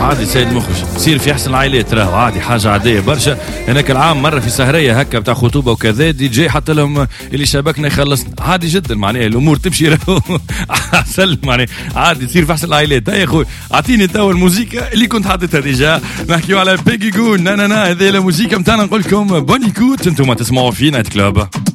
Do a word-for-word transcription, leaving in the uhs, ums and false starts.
عادي سيد مخرج يصير في احسن العائلات راهو عادي حاجه عاديه برشا. هناك العام مره في سهريه هكا بتاع خطوبه وكذا دي جي حط لهم اللي شبكنا يخلص عادي جدا معناها الامور تمشي راهو عسل معناها عادي تصير في احسن العائلات. يا اخوي اعطيني تو الموسيقى اللي كنت حاططها ديجا نحكيو على بيجي جون. نا نا نا هذه الموسيقى نتاعنا نقول لكم بوني كوت انتم تسمعوا في نايت كلوب.